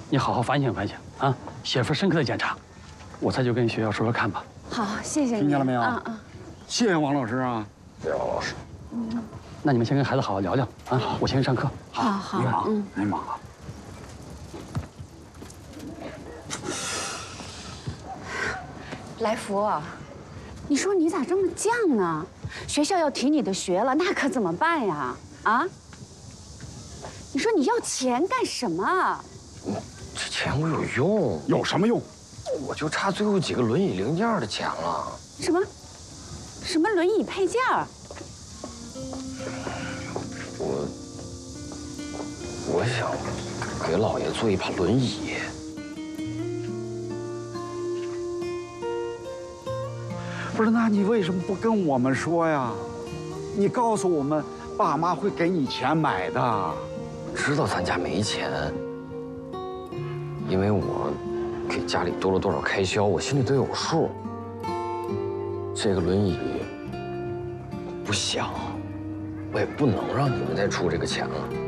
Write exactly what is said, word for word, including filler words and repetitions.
你好好反省反省啊，写份深刻的检查，我再去跟学校说说看吧。 好，谢谢你。 听见了没有？ 啊啊， 谢谢王老师啊。 谢谢王老师。 嗯， 那你们先跟孩子好好聊聊啊，我先去上课。 好好， 你忙， 嗯， 你忙啊。 来福，你说你咋这么犟呢？学校要提你的学了，那可怎么办呀？啊？你说你要钱干什么？ 这钱我有用， 有什么用？ 我就差最后几个轮椅零件的钱了。 什么？什么轮椅配件儿？ 我我想给老爷做一把轮椅。 不是，那你为什么不跟我们说呀？你告诉我们，爸妈会给你钱买的。 知道咱家没钱，因为我给家里多了多少开销，我心里都有数。这个轮椅不想，我也不能让你们再出这个钱了。